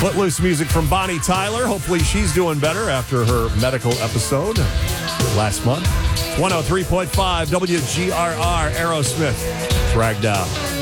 Footloose music from Bonnie Tyler. Hopefully she's doing better after her medical episode last month. 103.5 WGRR, Aerosmith, Dragged Out.